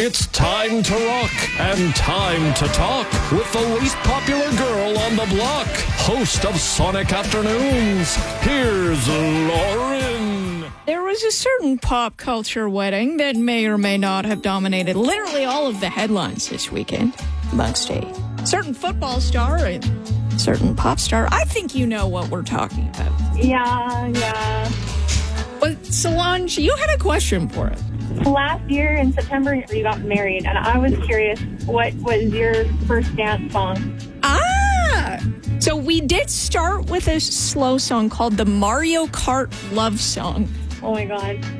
It's time to rock and time to talk with the least popular girl on the block, host of Sonic Afternoons. Here's Lauren. There was a certain pop culture wedding that may or may not have dominated literally all of the headlines this weekend, amongst a certain football star and certain pop star. I think you know what we're talking about. Yeah. But Solange, you had a question for it. Last year in September, you got married, and I was curious, what was your first dance song? So we did start with a slow song called the Mario Kart Love Song. Oh, my God.